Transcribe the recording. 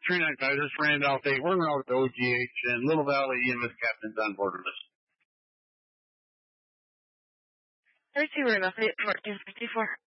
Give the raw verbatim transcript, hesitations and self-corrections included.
three nine five, this is Randolph eight. We're out with O G H and Little Valley E M S captains on board with us. Receiver Randolph eight, fourteen fifty-four.